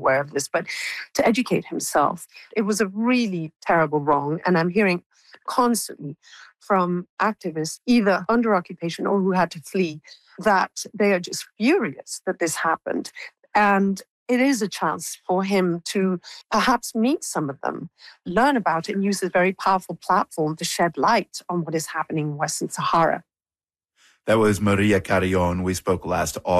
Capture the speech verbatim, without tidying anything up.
aware of this, but to educate himself. It was a really terrible wrong. And I'm hearing constantly from activists, either under occupation or who had to flee, that they are just furious that this happened. And it is a chance for him to perhaps meet some of them, learn about it, and use a very powerful platform to shed light on what is happening in Western Sahara. That was Maria Carrion. We spoke last August.